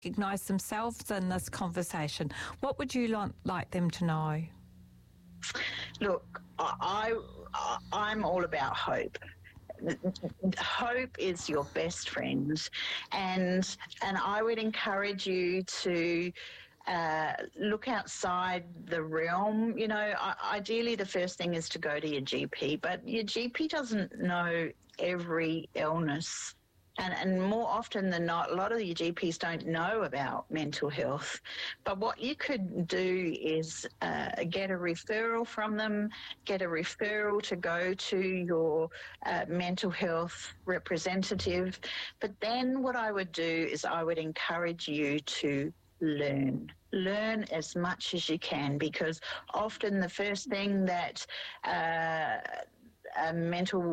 recognise themselves in this conversation? What would you like them to know? Look, I'm all about hope. Hope is your best friend, and I would encourage you to look outside the realm. You know, ideally the first thing is to go to your GP, but your GP doesn't know every illness. And more often than not, a lot of your GPs don't know about mental health. But what you could do is get a referral from them, get a referral to go to your mental health representative. But then what I would do is I would encourage you to learn as much as you can, because often the first thing that a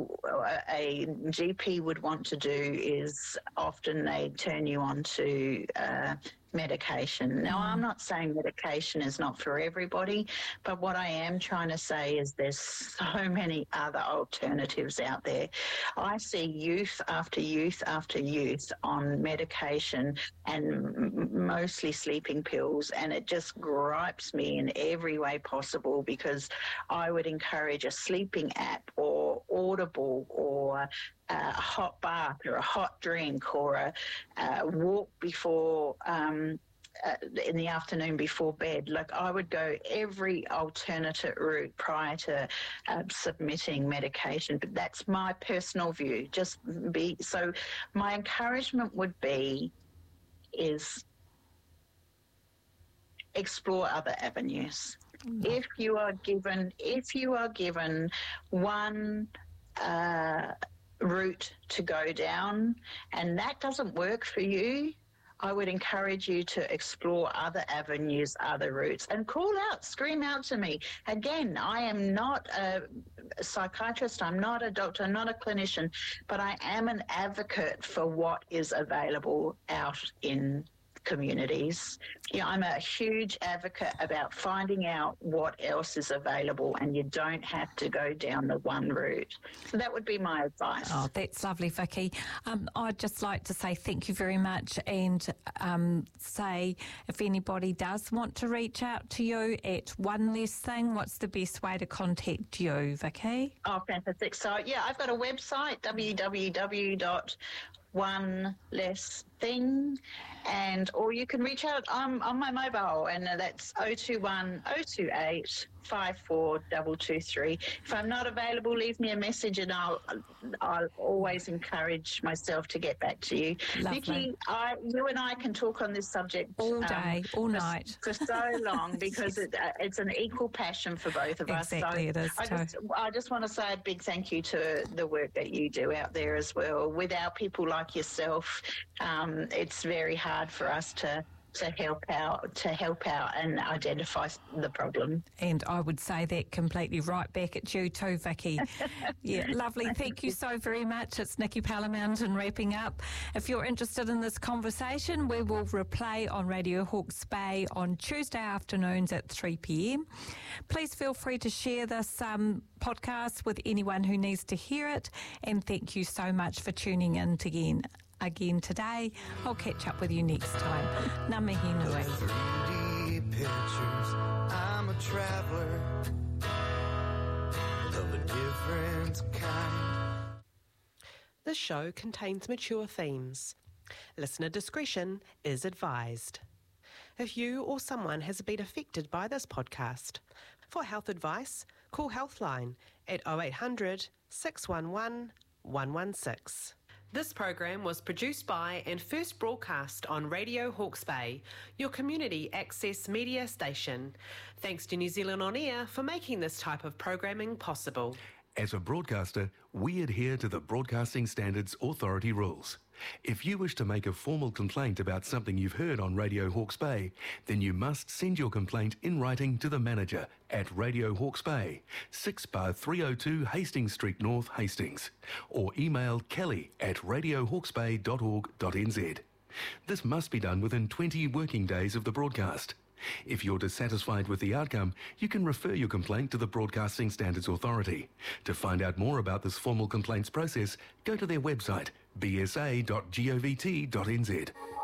GP would want to do is often they turn you on to medication. Now, I'm not saying medication is not for everybody, but what I am trying to say is there's so many other alternatives out there. I see youth after youth after youth on medication and mostly sleeping pills, and it just gripes me in every way possible, because I would encourage a sleeping app or Audible or a hot bath or a hot drink or a walk before in the afternoon before bed. Like, I would go every alternative route prior to submitting medication. But that's my personal view. So my encouragement would be is explore other avenues. If you are given one route to go down and that doesn't work for you, I would encourage you to explore other avenues, other routes, and call out, scream out to me. Again, I am not a psychiatrist, I'm not a doctor, I'm not a clinician, but I am an advocate for what is available out in communities. I'm a huge advocate about finding out what else is available, and you don't have to go down the one route. So that would be my advice. Oh, that's lovely, Vicky. I'd just like to say thank you very much, and say if anybody does want to reach out to you at One Less Thing, what's the best way to contact you, Vicky? Oh, fantastic. So, I've got a website, www.onelessthing, or you can reach out on my mobile, and that's 021 028 54223. If I'm not available, leave me a message, and I'll always encourage myself to get back to you. Lovely. Nikki, you and I can talk on this subject all day, all night, for so long, because it's an equal passion for both of us. Exactly, so it is. I just want to say a big thank you to the work that you do out there as well. Without people like yourself, it's very hard for us to help out and identify the problem. And I would say that completely right back at you too, Vicky. Yeah, lovely. Thank you so very much. It's Nikki Palamountain wrapping up. If you're interested in this conversation, we will replay on Radio Hawke's Bay on Tuesday afternoons at 3 p.m. Please feel free to share this podcast with anyone who needs to hear it. And thank you so much for tuning in again today. I'll catch up with you next time. Ngā mihi nui. 3D pictures, I'm a traveler of a different kind. This show contains mature themes. Listener discretion is advised. If you or someone has been affected by this podcast, for health advice, call Healthline at 0800 611 116. This program was produced by and first broadcast on Radio Hawke's Bay, your community access media station. Thanks to New Zealand On Air for making this type of programming possible. As a broadcaster, we adhere to the Broadcasting Standards Authority rules. If you wish to make a formal complaint about something you've heard on Radio Hawke's Bay, then you must send your complaint in writing to the manager at Radio Hawke's Bay, 6 Bar 302 Hastings Street North, Hastings, or email kelly@radiohawksbay.org.nz. This must be done within 20 working days of the broadcast. If you're dissatisfied with the outcome, you can refer your complaint to the Broadcasting Standards Authority. To find out more about this formal complaints process, go to their website, bsa.govt.nz.